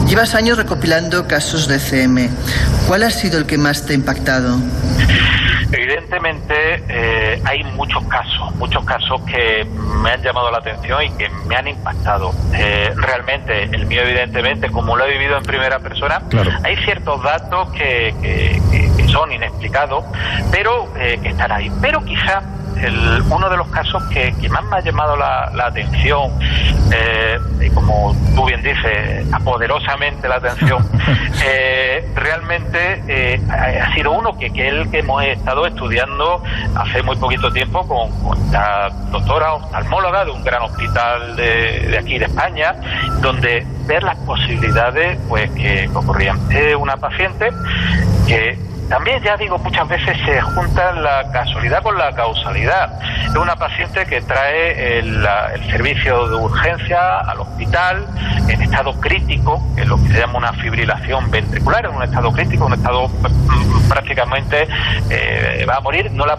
Llevas años recopilando casos de ECM. ¿Cuál ha sido el que más te ha impactado? Evidentemente hay muchos casos que me han llamado la atención y que me han impactado. Realmente, el mío evidentemente, como lo he vivido en primera persona, claro, hay ciertos datos que son inexplicados, pero que están ahí. Pero quizá uno de los casos que más me ha llamado la atención, y como tú bien dices, poderosamente la atención, realmente ha sido uno que hemos estado estudiando hace muy poquito tiempo con la doctora oftalmóloga de un gran hospital de aquí de España, donde ver las posibilidades pues que ocurrían. Es una paciente que también, ya digo, muchas veces se junta la casualidad con la causalidad. Es una paciente que trae el servicio de urgencia al hospital en estado crítico, que es lo que se llama una fibrilación ventricular, en un estado crítico, un estado prácticamente va a morir. No la